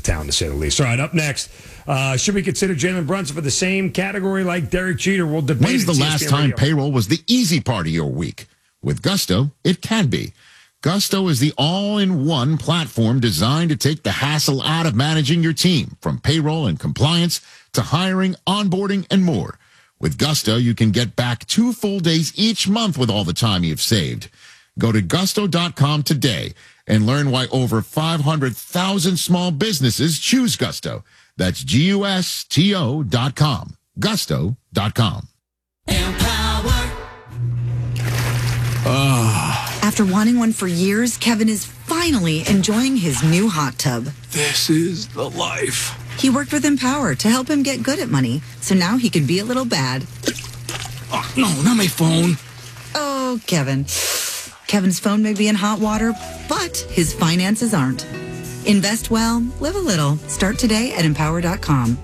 town, to say the least. All right, up next, should we consider Jalen Brunson for the same category like Derek Jeter? We'll debate. When's the last time payroll was the easy part of your week? With Gusto, it can be. Gusto is the all-in-one platform designed to take the hassle out of managing your team, from payroll and compliance to hiring, onboarding, and more. With Gusto, you can get back 2 full days each month with all the time you've saved. Go to gusto.com today and learn why over 500,000 small businesses choose Gusto. That's GUSTO.com. Gusto.com. Empower. After wanting one for years, Kevin is finally enjoying his new hot tub. This is the life. He worked with Empower to help him get good at money, so now he can be a little bad. Oh, no, not my phone. Oh, Kevin. Kevin's phone may be in hot water, but his finances aren't. Invest well, live a little. Start today at Empower.com.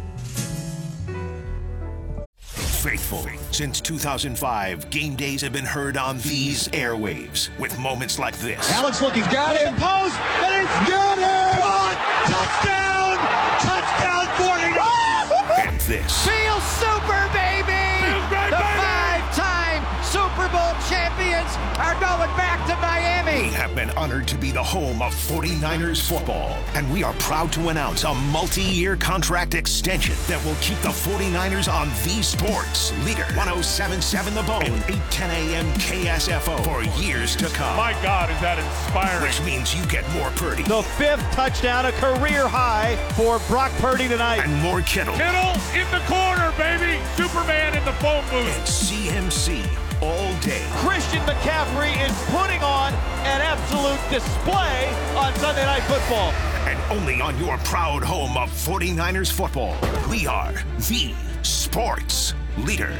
Faithful. Since 2005, game days have been heard on these airwaves with moments like this. Alex looking, got it, post, and it's got it! Touchdown! Touchdown 49! And this. Feel super, baby! The 5-time Super Bowl champions are going back to Miami! We have been honored to be the home of 49ers football, and we are proud to announce a multi-year contract extension that will keep the 49ers on the sports leader. 107.7 The Bone and 8:10 a.m. KSFO for years to come. My God, is that inspiring. Which means you get more Purdy. The 5th touchdown, a career high for Brock Purdy tonight. And more Kittle. Kittle in the corner, baby. Superman in the phone booth. And CMC all day. Christian McCaffrey is putting on an absolute display on Sunday Night Football. And only on your proud home of 49ers football, we are the sports leader.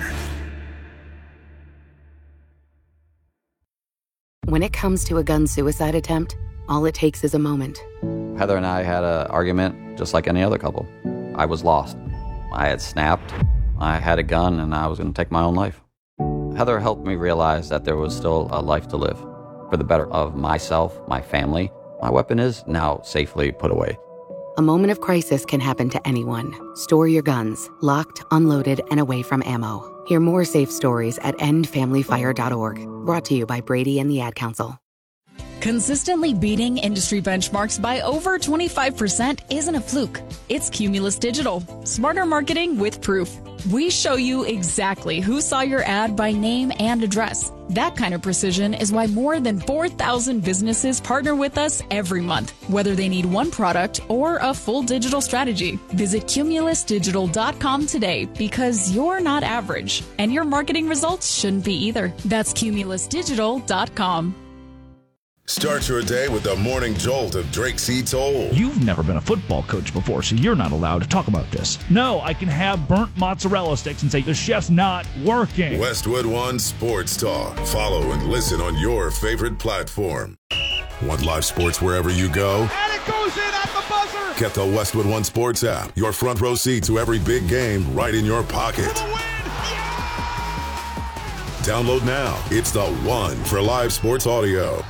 When it comes to a gun suicide attempt, all it takes is a moment. Heather and I had an argument just like any other couple. I was lost. I had snapped. I had a gun and I was going to take my own life. Heather helped me realize that there was still a life to live for the better of myself, my family. My weapon is now safely put away. A moment of crisis can happen to anyone. Store your guns, locked, unloaded, and away from ammo. Hear more safe stories at endfamilyfire.org. Brought to you by Brady and the Ad Council. Consistently beating industry benchmarks by over 25% isn't a fluke. It's Cumulus Digital. Smarter marketing with proof. We show you exactly who saw your ad by name and address. That kind of precision is why more than 4,000 businesses partner with us every month, whether they need one product or a full digital strategy. Visit cumulusdigital.com today because you're not average, and your marketing results shouldn't be either. That's cumulusdigital.com. Start your day with the morning jolt of Drake C. Toll. You've never been a football coach before, so you're not allowed to talk about this. No, I can have burnt mozzarella sticks and say the chef's not working. Westwood One Sports Talk. Follow and listen on your favorite platform. Want live sports wherever you go? And it goes in at the buzzer. Get the Westwood One Sports app. Your front row seat to every big game right in your pocket. For the win. Yeah! Download now. It's the one for live sports audio.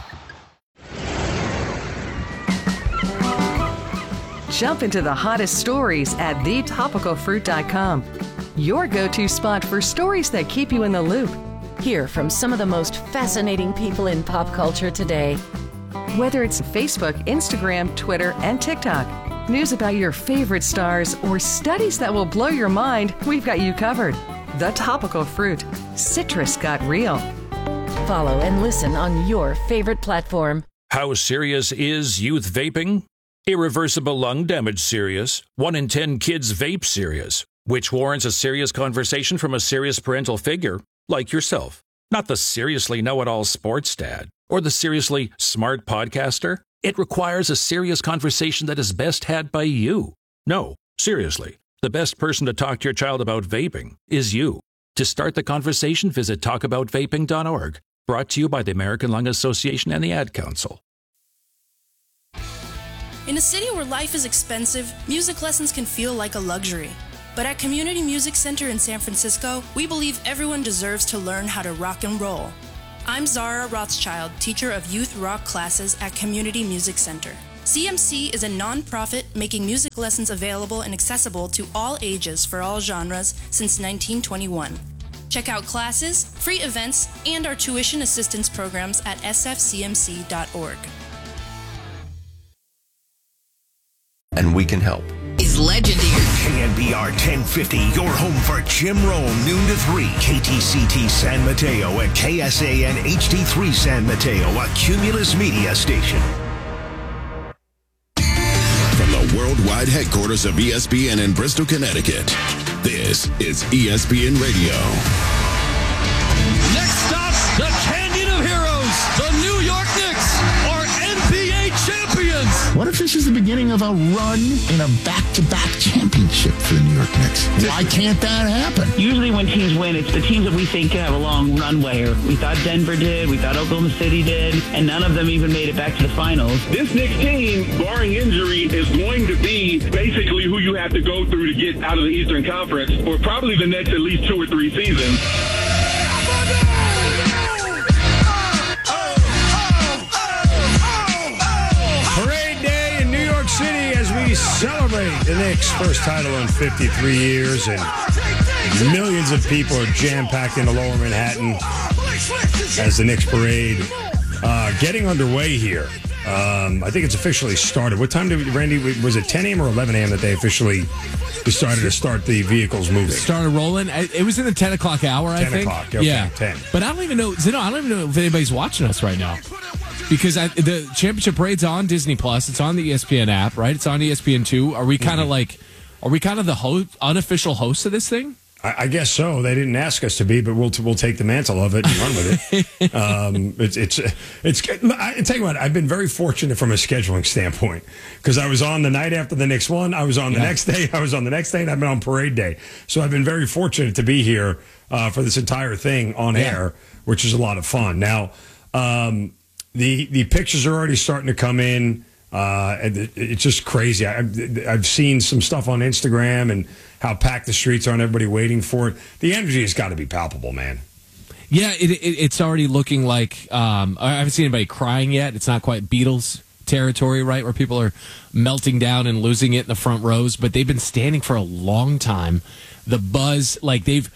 Jump into the hottest stories at thetopicalfruit.com. Your go-to spot for stories that keep you in the loop. Hear from some of the most fascinating people in pop culture today. Whether it's Facebook, Instagram, Twitter, and TikTok, news about your favorite stars, or studies that will blow your mind, we've got you covered. The Topical Fruit. Citrus got real. Follow and listen on your favorite platform. How serious is youth vaping? Irreversible lung damage serious. 1 in 10 kids vape serious, which warrants a serious conversation from a serious parental figure like yourself. Not the seriously know-it-all sports dad or the seriously smart podcaster. It requires a serious conversation that is best had by you. No, seriously, the best person to talk to your child about vaping is you. To start the conversation, visit talkaboutvaping.org. Brought to you by the American Lung Association and the Ad Council. In a city where life is expensive, music lessons can feel like a luxury. But at Community Music Center in San Francisco, we believe everyone deserves to learn how to rock and roll. I'm Zara Rothschild, teacher of youth rock classes at Community Music Center. CMC is a non-profit making music lessons available and accessible to all ages for all genres since 1921. Check out classes, free events, and our tuition assistance programs at sfcmc.org. And we can help. Is legendary. KNBR 1050, your home for Jim Rome, noon to 3. KTCT San Mateo and KSAN HD3 San Mateo, a Cumulus media station. From the worldwide headquarters of ESPN in Bristol, Connecticut, this is ESPN Radio. Next stop, the Canyon of Heroes. The New York Knicks are NBA champions. What if this is the beginning of a run in a back-to-back championship for the New York Knicks? Why can't that happen? Usually when teams win, it's the teams that we think have a long runway. We thought Denver did, we thought Oklahoma City did, and none of them even made it back to the finals. This Knicks team, barring injury, is going to be basically who you have to go through to get out of the Eastern Conference for probably the next at least 2 or 3 seasons. We celebrate the Knicks' first title in 53 years, and millions of people are jam-packed into Lower Manhattan as the Knicks parade getting underway here. I think it's officially started. What time did Randy? Was it 10 a.m. or 11 a.m. that they officially decided to start the vehicles moving? Started rolling. It was in the 10 o'clock hour, I think. 10 o'clock. Okay, yeah, 10. But I don't even know, Zeno. I don't even know if anybody's watching us right now. Because the championship parade's on Disney Plus. It's on the ESPN app, right? It's on ESPN2. Are we kind of the unofficial hosts of this thing? I guess so. They didn't ask us to be, but we'll take the mantle of it and run with it. I tell you what, I've been very fortunate from a scheduling standpoint because I was on the night after the Knicks won. I was on the next day. I was on the next day, and I've been on parade day. So I've been very fortunate to be here for this entire thing on air, which is a lot of fun. Now, the pictures are already starting to come in. And it's just crazy. I've seen some stuff on Instagram and how packed the streets are and everybody waiting for it. The energy has got to be palpable, man. Yeah, it's already looking like I haven't seen anybody crying yet. It's not quite Beatles territory, right, where people are melting down and losing it in the front rows, but they've been standing for a long time. The buzz, like they've,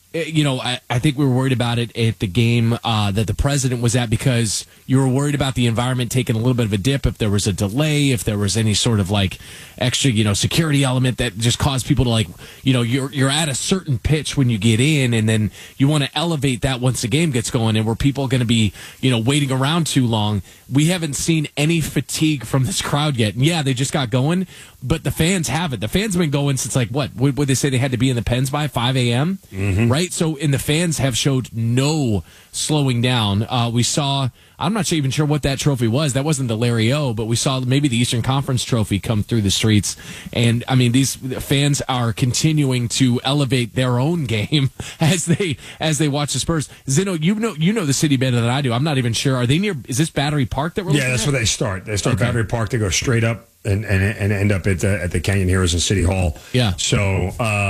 I think we were worried about it at the game that the president was at because you were worried about the environment taking a little bit of a dip if there was a delay, if there was any sort of like extra, security element that just caused people to you're at a certain pitch when you get in, and then you want to elevate that once the game gets going, and were people going to be, waiting around too long. We haven't seen any fatigue from this crowd yet. And yeah, they just got going, but the fans haven't. The fans have been going since what would they say they had to be in the pens by 5 a.m.? Mm-hmm. Right? So, and the fans have showed no slowing down. We saw, I'm not even sure what that trophy was. That wasn't the Larry O, but we saw maybe the Eastern Conference trophy come through the streets. And, I mean, these fans are continuing to elevate their own game as they watch the Spurs. Zeno, you know the city better than I do. I'm not even sure. Are they near, is this Battery Park that we're looking at? Yeah, that's where they start. They start Battery Park. They go straight up and end up at the Canyon Heroes in City Hall. Yeah. So,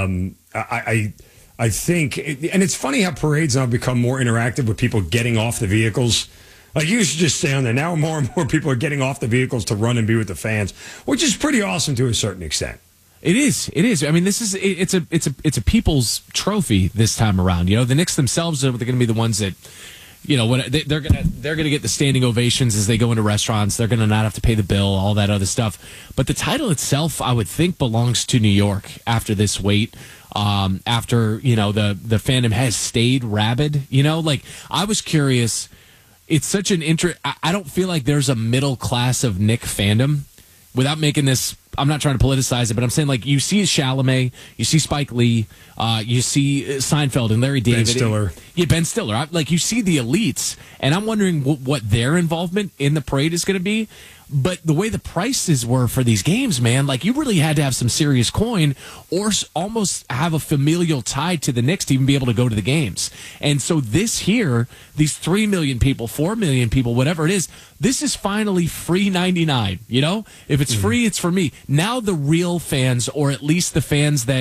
I think, and it's funny how parades now become more interactive with people getting off the vehicles. Like, you used to just stay on there. Now more and more people are getting off the vehicles to run and be with the fans, which is pretty awesome to a certain extent. It is. I mean, it's a people's trophy this time around. The Knicks themselves are going to be the ones that, they're gonna get the standing ovations as they go into restaurants. They're gonna not have to pay the bill, all that other stuff. But the title itself, I would think, belongs to New York after this wait. After the fandom has stayed rabid. I was curious. It's such an I don't feel like there's a middle class of Knick fandom. Without making this, I'm not trying to politicize it, but I'm saying, like, you see Chalamet, you see Spike Lee, you see Seinfeld and Larry David. Ben Stiller. Ben Stiller. You see the elites, and I'm wondering what their involvement in the parade is going to be. But the way the prices were for these games, man, you really had to have some serious coin or almost have a familial tie to the Knicks to even be able to go to the games. And so this here, these 3 million people, 4 million people, whatever it is, this is finally free 99. If it's free, it's for me. Now the real fans, or at least the fans that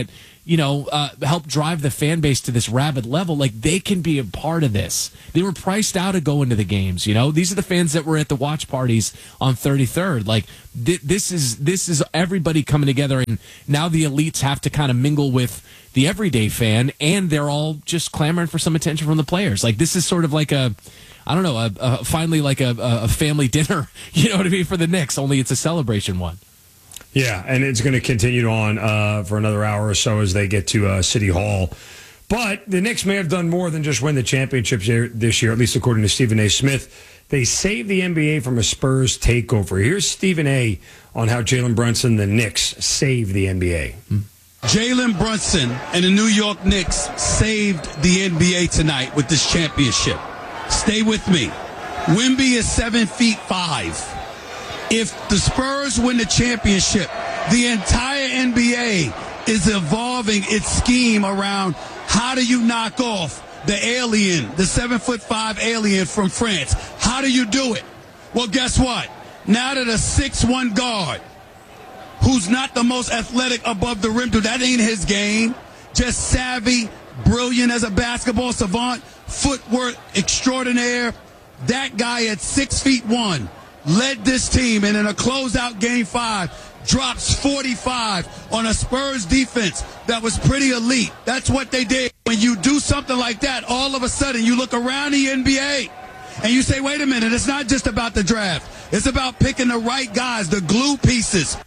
help drive the fan base to this rabid level, like they can be a part of this. They were priced out of going to the games. These are the fans that were at the watch parties on 33rd. Like this is everybody coming together, and now the elites have to kind of mingle with the everyday fan, and they're all just clamoring for some attention from the players. Like this is sort of like finally like a family dinner, you know what I mean, for the Knicks, only it's a celebration one. Yeah, and it's going to continue on for another hour or so as they get to City Hall. But the Knicks may have done more than just win the championships this year, at least according to Stephen A. Smith. They saved the NBA from a Spurs takeover. Here's Stephen A. on how Jalen Brunson, the Knicks, saved the NBA. Jalen Brunson and the New York Knicks saved the NBA tonight with this championship. Stay with me. Wemby is 7'5". If the Spurs win the championship, the entire NBA is evolving its scheme around how do you knock off the alien, the 7'5" alien from France. How do you do it? Well, guess what? Now that a 6'1" guard who's not the most athletic above the rim, that ain't his game. Just savvy, brilliant as a basketball savant, footwork extraordinaire. That guy at 6'1" led this team, and in a closeout game 5, drops 45 on a Spurs defense that was pretty elite. That's what they did. When you do something like that, all of a sudden you look around the NBA and you say, wait a minute, it's not just about the draft. It's about picking the right guys, the glue pieces.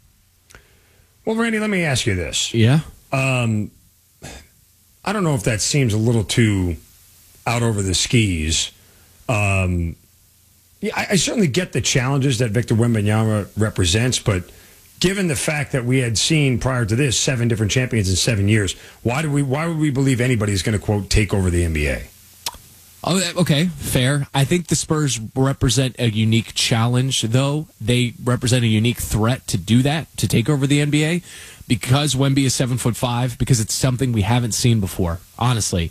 Well, Randy, let me ask you this. Yeah? I don't know if that seems a little too out over the skis. Yeah, I certainly get the challenges that Victor Wembanyama represents, but given the fact that we had seen prior to this 7 different champions in 7 years, why would we believe anybody's going to, quote, take over the NBA? Oh, okay, fair. I think the Spurs represent a unique challenge, though. They represent a unique threat to do that, to take over the NBA, because Wemby is 7'5", because it's something we haven't seen before, honestly.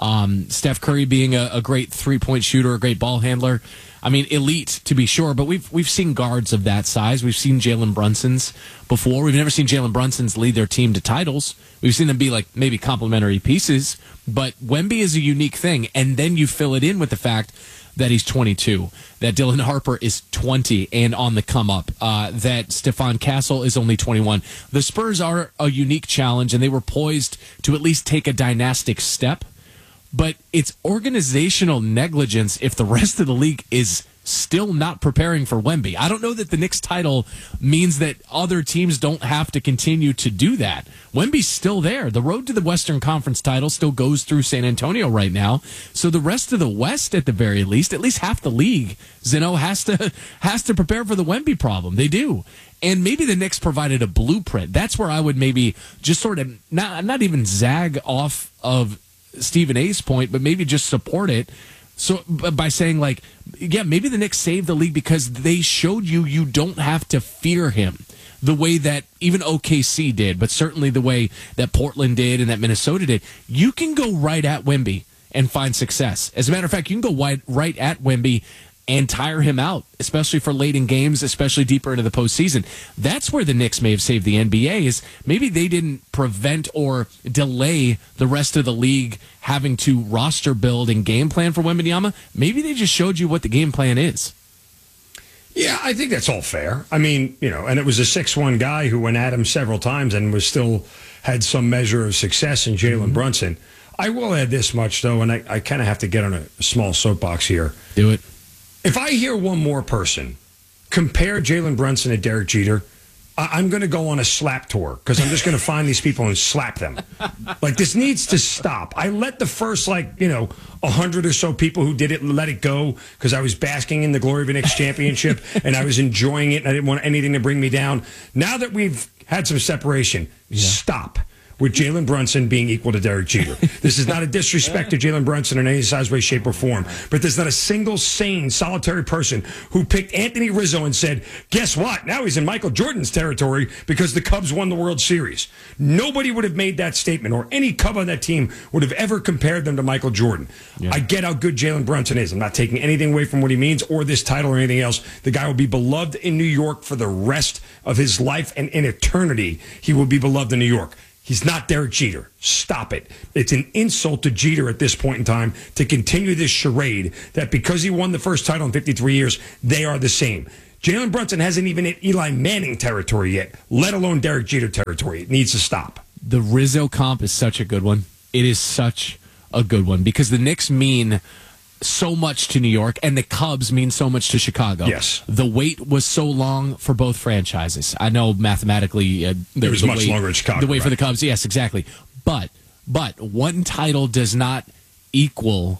Steph Curry being a great three-point shooter, a great ball handler. I mean, elite to be sure, but we've seen guards of that size. We've seen Jalen Brunsons before. We've never seen Jalen Brunsons lead their team to titles. We've seen them be like maybe complementary pieces, but Wemby is a unique thing. And then you fill it in with the fact that he's 22, that Dylan Harper is 20 and on the come up, that Stephon Castle is only 21. The Spurs are a unique challenge, and they were poised to at least take a dynastic step. But it's organizational negligence if the rest of the league is still not preparing for Wemby. I don't know that the Knicks title means that other teams don't have to continue to do that. Wemby's still there. The road to the Western Conference title still goes through San Antonio right now. So the rest of the West, at the very least, at least half the league, Zeno has to prepare for the Wemby problem. They do. And maybe the Knicks provided a blueprint. That's where I would maybe just sort of not even zag off of Stephen A's point, but maybe just support it. So by saying like, yeah, maybe the Knicks saved the league because they showed you don't have to fear him the way that even OKC did, but certainly the way that Portland did and that Minnesota did. You can go right at Wemby and find success. As a matter of fact, you can go right at Wemby and tire him out, especially for late in games, especially deeper into the postseason. That's where the Knicks may have saved the NBA, is maybe they didn't prevent or delay the rest of the league having to roster build and game plan for Wembanyama. Maybe they just showed you what the game plan is. Yeah, I think that's all fair. I mean, and it was a 6'1" guy who went at him several times and was still had some measure of success in Jalen Brunson. I will add this much, though, and I kind of have to get on a small soapbox here. Do it. If I hear one more person compare Jalen Brunson to Derek Jeter, I'm going to go on a slap tour because I'm just going to find these people and slap them. Like, this needs to stop. I let the first, 100 or so people who did it let it go because I was basking in the glory of an Knicks championship and I was enjoying it and I didn't want anything to bring me down. Now that we've had some separation, stop with Jalen Brunson being equal to Derek Jeter. This is not a disrespect to Jalen Brunson in any size, way, shape, or form, but there's not a single sane, solitary person who picked Anthony Rizzo and said, guess what? Now he's in Michael Jordan's territory because the Cubs won the World Series. Nobody would have made that statement, or any Cub on that team would have ever compared them to Michael Jordan. Yeah. I get how good Jalen Brunson is. I'm not taking anything away from what he means or this title or anything else. The guy will be beloved in New York for the rest of his life, and in eternity, he will be beloved in New York. He's not Derek Jeter. Stop it. It's an insult to Jeter at this point in time to continue this charade that because he won the first title in 53 years, they are the same. Jalen Brunson hasn't even hit Eli Manning territory yet, let alone Derek Jeter territory. It needs to stop. The Rizzo comp is such a good one. It is such a good one because the Knicks mean so much to New York and the Cubs mean so much to Chicago. Yes. The wait was so long for both franchises. I know mathematically it was much longer in Chicago. The wait for the Cubs, yes, exactly. But one title does not equal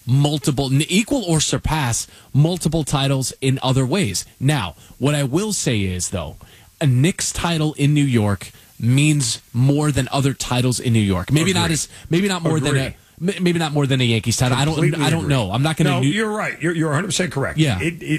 or surpass multiple titles in other ways. Now, what I will say is, though, a Knicks title in New York means more than other titles in New York. Maybe not more than a Yankees title. I don't know. I'm not going to. No, you're right. You're 100% correct. Yeah.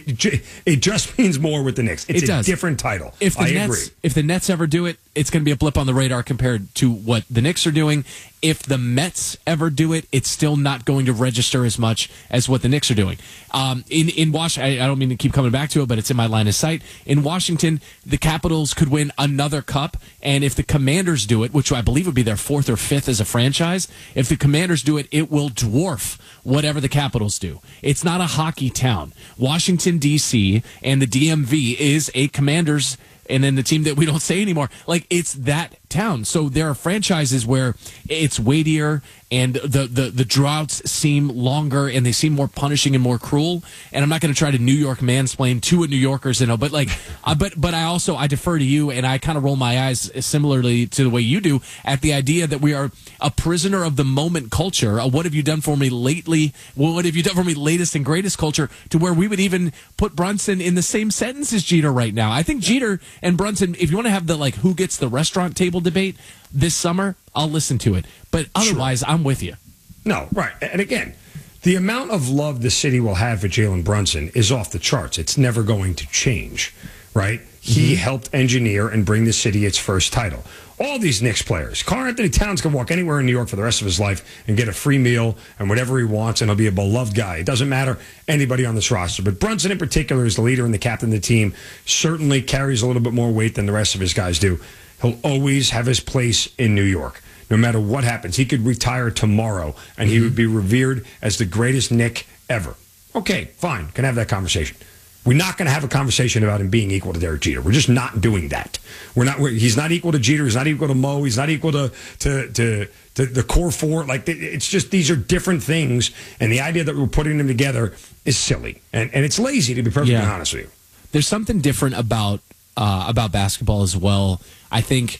It just means more with the Knicks. It's a different title. I agree. If the Nets ever do it, it's going to be a blip on the radar compared to what the Knicks are doing. If the Mets ever do it, it's still not going to register as much as what the Knicks are doing. In Washington, I don't mean to keep coming back to it, but it's in my line of sight. In Washington, the Capitals could win another cup, and if the Commanders do it, which I believe would be their fourth or fifth as a franchise, if the Commanders do it, it will dwarf whatever the Capitals do. It's not a hockey town. Washington, D.C., and the DMV is a Commanders, and then the team that we don't say anymore. Like, it's that town. So there are franchises where it's weightier and the droughts seem longer and they seem more punishing and more cruel. And I'm not going to try to New York mansplain to a New Yorkers, but like, but I defer to you, and I kind of roll my eyes similarly to the way you do at the idea that we are a prisoner of the moment culture. What have you done for me lately? What have you done for me latest and greatest culture, to where we would even put Brunson in the same sentence as Jeter right now. I think Jeter and Brunson, if you want to have the who gets the restaurant table debate this summer, I'll listen to it. But otherwise, sure. I'm with you. No, right. And again, the amount of love the city will have for Jalen Brunson is off the charts. It's never going to change, right? He helped engineer and bring the city its first title. All these Knicks players. Karl-Anthony Towns can walk anywhere in New York for the rest of his life and get a free meal and whatever he wants, and he'll be a beloved guy. It doesn't matter anybody on this roster. But Brunson in particular, is the leader and the captain of the team, certainly carries a little bit more weight than the rest of his guys do. He'll always have his place in New York. No matter what happens, he could retire tomorrow, and he would be revered as the greatest Knick ever. Okay, fine. Can have that conversation. We're not going to have a conversation about him being equal to Derek Jeter. We're just not doing that. He's not equal to Jeter. He's not equal to Mo. He's not equal to the core four. Like, it's just, these are different things, and the idea that we're putting them together is silly, and it's lazy, to be perfectly honest with you. There's something different about basketball as well. I think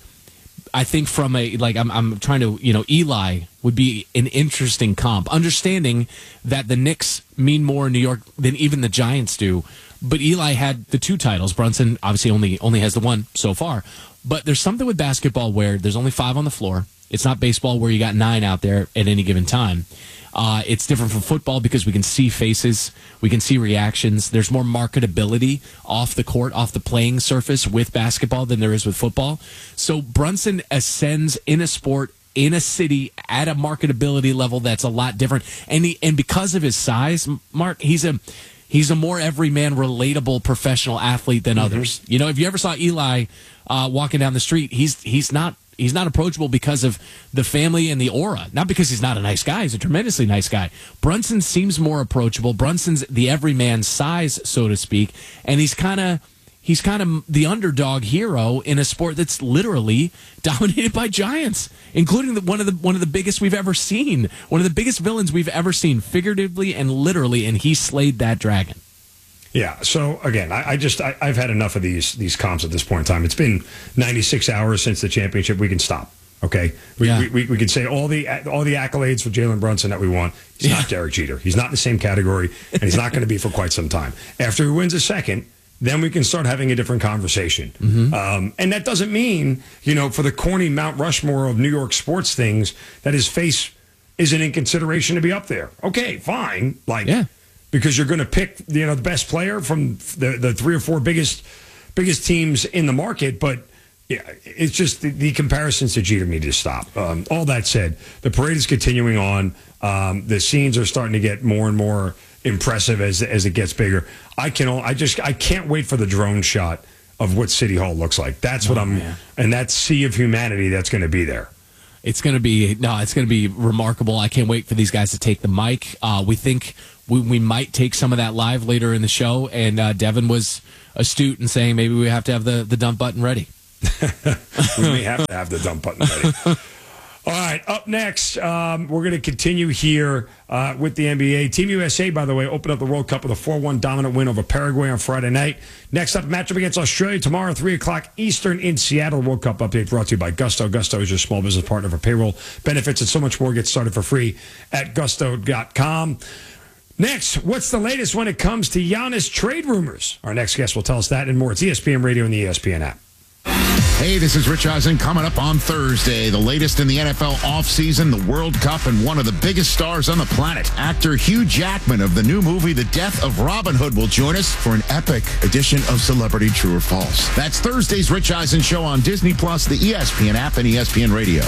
from I'm trying to, Eli would be an interesting comp, understanding that the Knicks mean more in New York than even the Giants do. But Eli had the 2 titles. Brunson obviously only has the 1 so far. But there's something with basketball where there's only 5 on the floor. It's not baseball where you got 9 out there at any given time. It's different from football because we can see faces, we can see reactions. There's more marketability off the court, off the playing surface with basketball than there is with football. So Brunson ascends in a sport, in a city, at a marketability level that's a lot different. And because of his size, Mark, he's a more everyman, relatable professional athlete than others. If you ever saw Eli walking down the street, he's not approachable because of the family and the aura. Not because he's not a nice guy. He's a tremendously nice guy. Brunson seems more approachable. Brunson's the everyman size, so to speak, and he's kind of the underdog hero in a sport that's literally dominated by giants, including one of the biggest we've ever seen, one of the biggest villains we've ever seen, figuratively and literally, and he slayed that dragon. Yeah. So again, I've had enough of these comps at this point in time. It's been 96 hours since the championship. We can stop. Okay. We can say all the accolades for Jalen Brunson that we want. He's not Derek Jeter. He's not in the same category, and he's not going to be for quite some time. After he wins a second, then we can start having a different conversation. And that doesn't mean, for the corny Mount Rushmore of New York sports things, that his face isn't in consideration to be up there. Okay, fine. Because you're going to pick, the best player from the 3 or 4 biggest teams in the market, but yeah, it's just the comparisons to Jeter need to stop. All that said, the parade is continuing on. The scenes are starting to get more and more impressive as it gets bigger. I can't wait for the drone shot of what City Hall looks like. That's what and that sea of humanity that's going to be there. It's going to be remarkable. I can't wait for these guys to take the mic. We think we might take some of that live later in the show, and Devin was astute in saying maybe we have to have the dump button ready. We may have to have the dump button ready. All right, up next, we're going to continue here with the NBA. Team USA, by the way, opened up the World Cup with a 4-1 dominant win over Paraguay on Friday night. Next up, matchup against Australia tomorrow, 3 o'clock Eastern in Seattle. World Cup update brought to you by Gusto. Gusto is your small business partner for payroll, benefits, and so much more. Get started for free at gusto.com. Next, what's the latest when it comes to Giannis trade rumors? Our next guest will tell us that and more. It's ESPN Radio and the ESPN app. Hey, this is Rich Eisen. Coming up on Thursday, the latest in the NFL offseason, the World Cup, and one of the biggest stars on the planet. Actor Hugh Jackman of the new movie The Death of Robin Hood will join us for an epic edition of Celebrity True or False. That's Thursday's Rich Eisen Show on Disney+, the ESPN app, and ESPN Radio.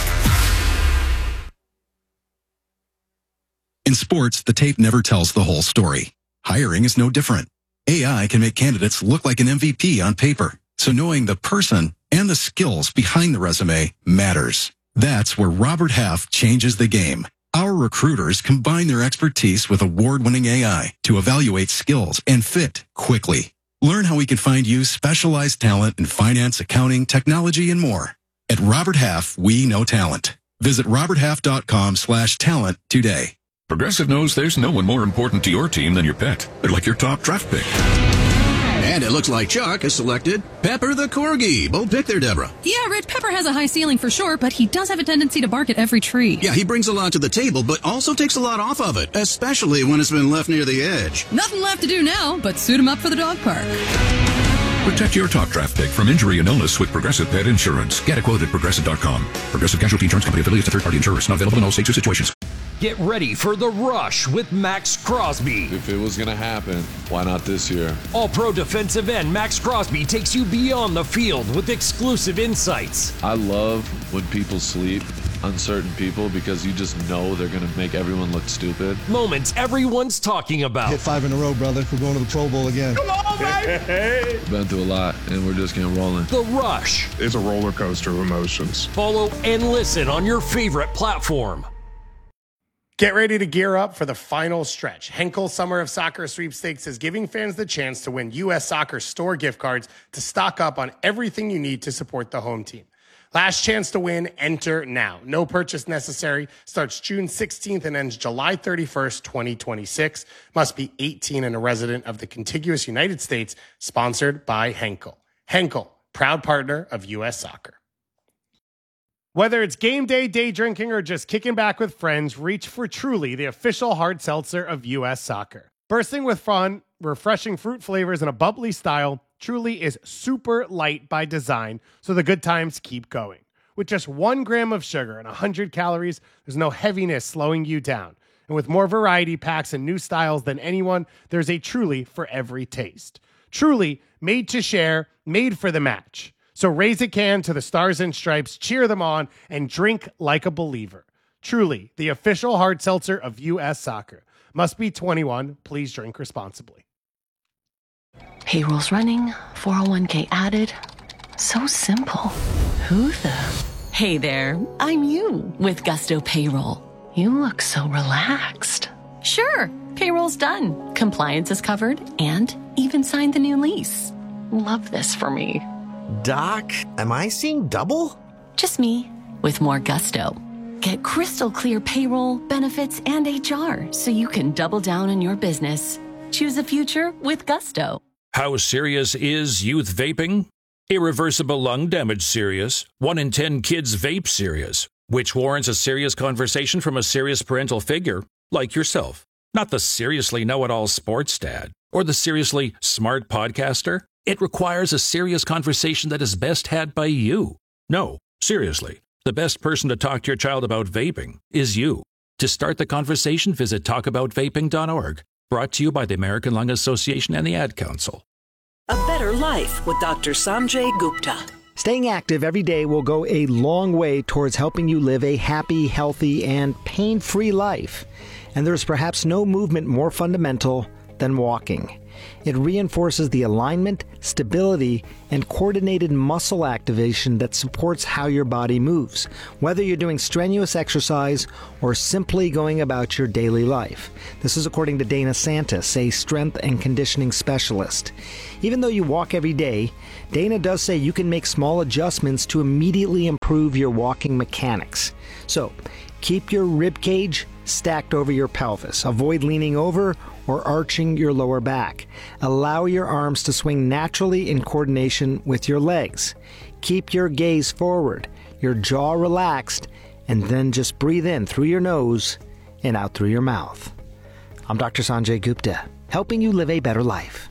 In sports, the tape never tells the whole story. Hiring is no different. AI can make candidates look like an MVP on paper. So knowing the person and the skills behind the resume matters. That's where Robert Half changes the game. Our recruiters combine their expertise with award-winning AI to evaluate skills and fit quickly. Learn how we can find you specialized talent in finance, accounting, technology, and more. At Robert Half, we know talent. Visit roberthalf.com/talent today. Progressive knows there's no one more important to your team than your pet. They're like your top draft pick. And it looks like Chuck has selected Pepper the Corgi. Bold pick there, Deborah. Yeah, Rich, Pepper has a high ceiling for sure, but he does have a tendency to bark at every tree. Yeah, he brings a lot to the table, but also takes a lot off of it, especially when it's been left near the edge. Nothing left to do now but suit him up for the dog park. Protect your top draft pick from injury and illness with Progressive Pet Insurance. Get a quote at Progressive.com. Progressive Casualty Insurance Company affiliates and third-party insurers. Not available in all states or situations. Get ready for The Rush with Max Crosby. If it was going to happen, why not this year? All-pro defensive end Max Crosby takes you beyond the field with exclusive insights. I love when people sleep, uncertain people, because you just know they're going to make everyone look stupid. Moments everyone's talking about. Hit 5 in a row, brother. We're going to the Pro Bowl again. Come on, baby! Been through a lot, and we're just getting rolling. The Rush. It's a roller coaster of emotions. Follow and listen on your favorite platform. Get ready to gear up for the final stretch. Henkel Summer of Soccer Sweepstakes is giving fans the chance to win U.S. Soccer store gift cards to stock up on everything you need to support the home team. Last chance to win, enter now. No purchase necessary. Starts June 16th and ends July 31st, 2026. Must be 18 and a resident of the contiguous United States. Sponsored by Henkel. Henkel, proud partner of U.S. Soccer. Whether it's game day, day drinking, or just kicking back with friends, reach for Truly, the official hard seltzer of U.S. Soccer. Bursting with fun, refreshing fruit flavors, and a bubbly style, Truly is super light by design, so the good times keep going. With just 1 gram of sugar and 100 calories, there's no heaviness slowing you down. And with more variety packs and new styles than anyone, there's a Truly for every taste. Truly, made to share, made for the match. So raise a can to the Stars and Stripes, cheer them on, and drink like a believer. Truly, the official hard seltzer of U.S. Soccer. Must be 21. Please drink responsibly. Payroll's running, 401k added. So simple. Who the? Hey there, I'm you with Gusto Payroll. You look so relaxed. Sure, payroll's done. Compliance is covered and even signed the new lease. Love this for me. Doc, am I seeing double? Just me, with more gusto. Get crystal clear payroll, benefits, and HR so you can double down on your business. Choose a future with Gusto. How serious is youth vaping? Irreversible lung damage serious. 1 in 10 kids vape serious, which warrants a serious conversation from a serious parental figure like yourself. Not the seriously know-it-all sports dad or the seriously smart podcaster. It requires a serious conversation that is best had by you. No, seriously, the best person to talk to your child about vaping is you. To start the conversation, visit talkaboutvaping.org. Brought to you by the American Lung Association and the Ad Council. A better life with Dr. Sanjay Gupta. Staying active every day will go a long way towards helping you live a happy, healthy, and pain-free life. And there's perhaps no movement more fundamental than walking. It reinforces the alignment, stability, and coordinated muscle activation that supports how your body moves, whether you're doing strenuous exercise or simply going about your daily life. This is according to Dana Santis, a strength and conditioning specialist. Even though you walk every day, Dana does say you can make small adjustments to immediately improve your walking mechanics. So, keep your rib cage stacked over your pelvis. Avoid leaning over or arching your lower back. Allow your arms to swing naturally in coordination with your legs. Keep your gaze forward, your jaw relaxed, and then just breathe in through your nose and out through your mouth. I'm Dr. Sanjay Gupta, helping you live a better life.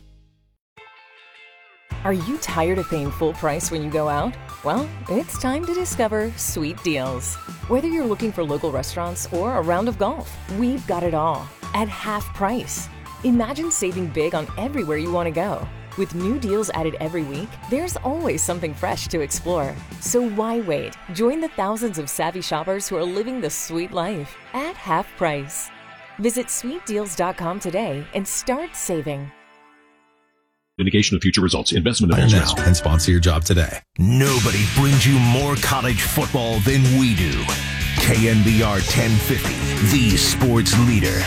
Are you tired of paying full price when you go out? Well, it's time to discover Sweet Deals. Whether you're looking for local restaurants or a round of golf, we've got it all at half price. Imagine saving big on everywhere you want to go. With new deals added every week, there's always something fresh to explore. So why wait? Join the thousands of savvy shoppers who are living the sweet life at half price. Visit sweetdeals.com today and start saving. Indication of future results. Investment advice. Now and sponsor your job today. Nobody brings you more college football than we do. KNBR 1050, the sports leader.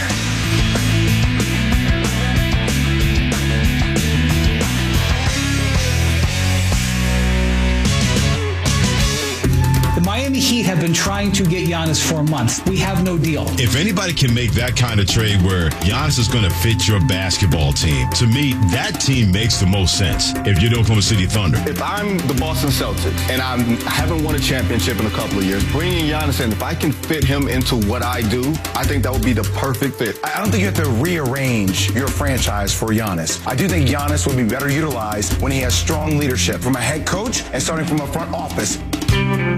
The Miami Heat have been trying to get Giannis for a month. We have no deal. If anybody can make that kind of trade where Giannis is going to fit your basketball team, to me, that team makes the most sense if you're the Oklahoma City Thunder. If I'm the Boston Celtics and I haven't won a championship in a couple of years, bringing Giannis in, if I can fit him into what I do, I think that would be the perfect fit. I don't think you have to rearrange your franchise for Giannis. I do think Giannis would be better utilized when he has strong leadership from a head coach and starting from a front office.